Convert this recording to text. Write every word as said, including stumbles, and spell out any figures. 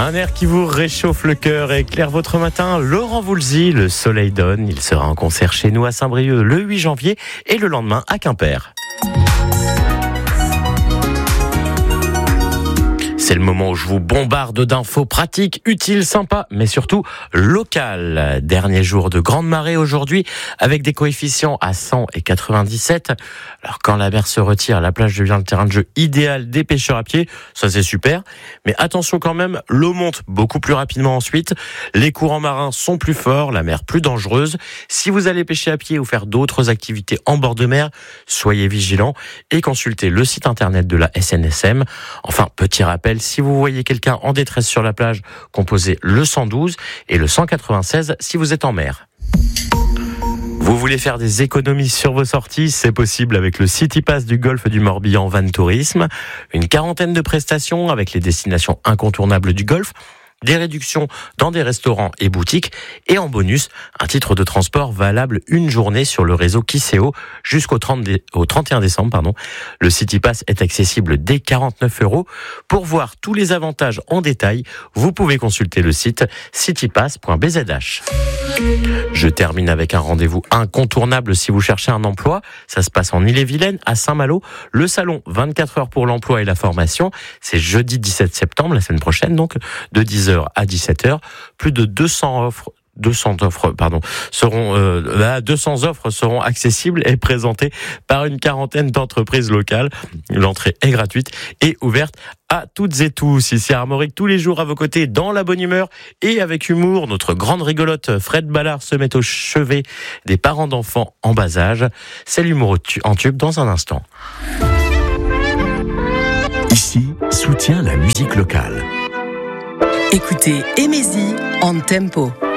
Un air qui vous réchauffe le cœur et éclaire votre matin. Laurent Voulzy, le soleil donne. Il sera en concert chez nous à Saint-Brieuc le huit janvier et le lendemain à Quimper. C'est le moment où je vous bombarde d'infos pratiques, utiles, sympas, mais surtout locales. Dernier jour de grande marée aujourd'hui, avec des coefficients à cent et quatre-vingt-dix-sept. Alors quand la mer se retire, la plage devient le terrain de jeu idéal des pêcheurs à pied. Ça c'est super. Mais attention quand même, l'eau monte beaucoup plus rapidement ensuite. Les courants marins sont plus forts, la mer plus dangereuse. Si vous allez pêcher à pied ou faire d'autres activités en bord de mer, soyez vigilants et consultez le site internet de la S N S M. Enfin, petit rappel, si vous voyez quelqu'un en détresse sur la plage, composez le cent douze et le cent quatre-vingt-seize si vous êtes en mer. Vous voulez faire des économies sur vos sorties? C'est possible avec le City Pass du Golfe du Morbihan Van Tourisme. Une quarantaine de prestations avec les destinations incontournables du Golfe. Des réductions dans des restaurants et boutiques et en bonus, un titre de transport valable une journée sur le réseau Kiseo jusqu'au trente dé- au trente et un décembre. Pardon. Le City Pass est accessible dès quarante-neuf euros. Pour voir tous les avantages en détail, vous pouvez consulter le site citypass point b z h. Je termine avec un rendez-vous incontournable si vous cherchez un emploi. Ça se passe en Ille-et-Vilaine, à Saint-Malo. Le salon vingt-quatre heures pour l'emploi et la formation, c'est jeudi dix-sept septembre, la semaine prochaine, donc de dix heures à dix-sept heures. Plus de deux cents offres deux cents offres, pardon, seront, euh, deux cents offres seront accessibles et présentées par une quarantaine d'entreprises locales. L'entrée est gratuite et ouverte à toutes et tous. Ici à Armorique, tous les jours à vos côtés, dans la bonne humeur et avec humour. Notre grande rigolote Fred Ballard se met au chevet des parents d'enfants en bas âge. C'est l'humour en tube dans un instant. Ici, soutient la musique locale. Écoutez Aimez-y en tempo.